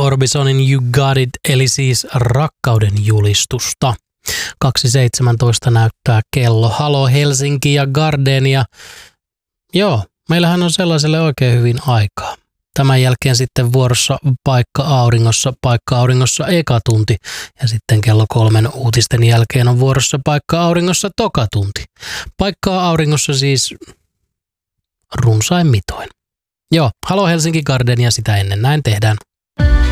Orbisonin You Got It, eli siis rakkauden julistusta. 2.17 näyttää kello. Halo Helsinki ja Gardenia. Joo, meillähän on sellaiselle oikein hyvin aikaa. Tämän jälkeen sitten vuorossa Paikka Auringossa eka tunti. Ja sitten kello 3 uutisten jälkeen on vuorossa Paikka Auringossa toka tunti. Paikkaa Auringossa siis runsain mitoin. Joo, Halo Helsinki Gardenia sitä ennen, näin tehdään.